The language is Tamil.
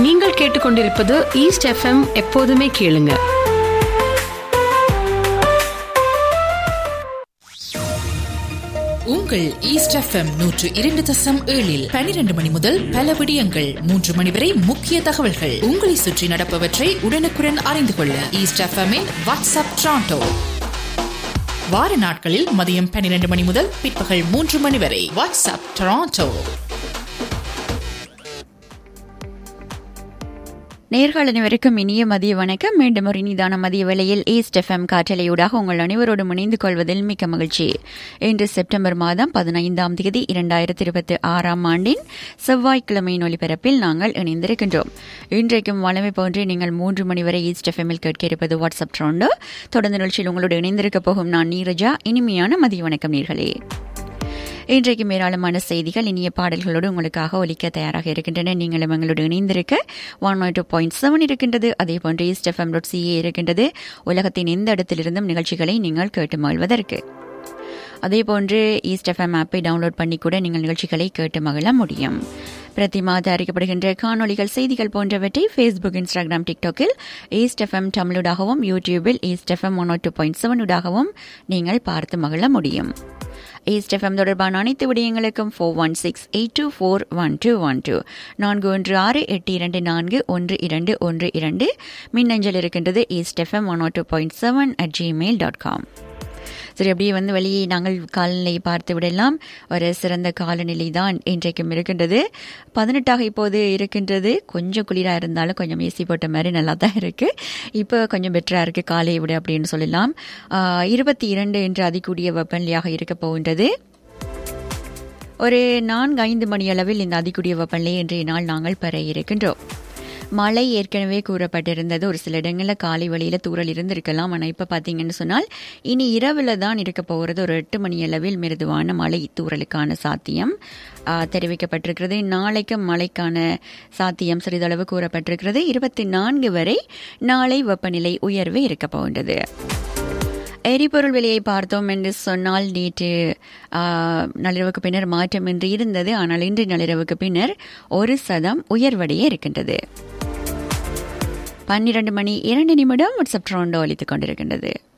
நீங்கள் கேட்டுக்கொண்டிருப்பது ஈஸ்ட் எஃப்எம். எப்போதுமே கேளுங்க. உங்கள் ஈஸ்ட் எஃப்எம் 102.7 12 மணி முதல் பல விடயங்கள் 3 மணி வரை முக்கிய தகவல்கள் உங்களை சுற்றி நடப்பவற்றை உடனுக்குடன் அறிந்து கொள்ள ஈஸ்ட் எஃப்எம்மின் வாட்ஸ்அப் டொரண்டோ. வார நாட்களில் மதியம் 12 மணி முதல் பிற்பகல் 3 மணி வரை வாட்ஸ்அப் டொரண்டோ. நேர்கள் அனைவருக்கும் இனிய மதிய வணக்கம். மீண்டும் ஒரு இனிதான மதிய வேளையில் ஈஸ்ட் எஃப்எம் காற்றலையூடாக உங்கள் அனைவரோடு இணைந்து கொள்வதில் மிக்க மகிழ்ச்சி. இன்று செப்டம்பர் மாதம் 15ஆம் தேதி 2026 ஆண்டின் செவ்வாய்க்கிழமையின் ஒலிபரப்பில் நாங்கள் இணைந்திருக்கின்றோம். இன்றைக்கும் வளமை போன்று நீங்கள் 3 மணி வரை ஈஸ்ட் எஃப்எம்மில் கேட்க இருப்பது வாட்ஸ்அப் ட்ரோண்டோ. தொடர்ந்து நிகழ்ச்சியில் உங்களோடு இணைந்திருக்க போகும் நான் நீரஜா. இனிமையான மதிய வணக்கம் நேர்களே. இன்றைக்கு ஏராளமான செய்திகள், இனிய பாடல்களோடு உங்களுக்காக ஒலிக்க தயாராக இருக்கின்றன. நீங்களும் எங்களோடு இணைந்திருக்க 102.7 இருக்கின்றது. அதேபோன்று eastfm.ca இருக்கின்றது. உலகத்தின் எந்த இடத்திலிருந்தும் நிகழ்ச்சிகளை நீங்கள் கேட்டு மகிழ்வதற்கு. அதேபோன்று ஈஸ்ட் எஃப்எம் ஆப்பை டவுன்லோட் பண்ணி கூட நீங்கள் நிகழ்ச்சிகளை கேட்டு மகிழ முடியும். பிரதி மாத அறிக்கப்படுகின்ற காணொலிகள், செய்திகள் போன்றவற்றை ஃபேஸ்புக், இன்ஸ்டாகிராம், டிக்டாக்கில் ஈஸ்ட் எஃப்எம் தமிழூடாகவும், யூடியூபில் ஈஸ்ட் எஃப்எம் 102.7 ஊடாகவும் நீங்கள் பார்த்து மகிழ முடியும். ஈஸ்ட் எஃப்எம் தொடர்பான அனைத்து விடயங்களுக்கும் 4168241212 4168241212 மின்னஞ்சல் இருக்கின்றது eastfm102.7@gmail.com. சரி, அப்படியே வெளியே நாங்கள் காலநிலையை பார்த்து விடலாம். ஒரு சிறந்த காலநிலை தான் இன்றைக்கும் இருக்கின்றது. 18 இப்போது இருக்கின்றது. கொஞ்சம் குளிராக இருந்தாலும் கொஞ்சம் ஏசி போட்ட மாதிரி நல்லா தான் இருக்குது. இப்போ கொஞ்சம் பெட்டராக இருக்குது காலையை விட அப்படின்னு சொல்லலாம். 22 என்று அதிகூடிய வெப்பநிலையாக இருக்க போகின்றது. ஒரு 4-5 மணி அளவில் இந்த அதிகூடிய வெப்பநிலை இன்றைய நாள் நாங்கள் பெற இருக்கின்றோம். மழை ஏற்கனவே கூறப்பட்டிருந்தது. ஒரு சில இடங்களில் காலை வழியில் தூறல் இருந்திருக்கலாம். ஆனால் இப்போ பார்த்தீங்கன்னு சொன்னால் இனி இரவில் தான் இருக்க போகிறது. ஒரு 8 மணி அளவில் மிருதுவான மழை தூறலுக்கான சாத்தியம் தெரிவிக்கப்பட்டிருக்கிறது. நாளைக்கு மழைக்கான சாத்தியம் சிறிதளவு கூறப்பட்டிருக்கிறது. 24 வரை நாளை வெப்பநிலை உயர்வு இருக்க போகின்றது. எரிபொருள் விலையை பார்த்தோம் என்று சொன்னால் நேற்று நள்ளிரவுக்கு பின்னர் மாற்றமின்றி இருந்தது. ஆனால் இன்று நள்ளிரவுக்கு பின்னர் 1% உயர்வடைய இருக்கின்றது. 12 மணி 2 நிமிடம் வாட்ஸ்அப் ட்ரோண்டோ ஒலித்துக் கொண்டிருக்கின்றது.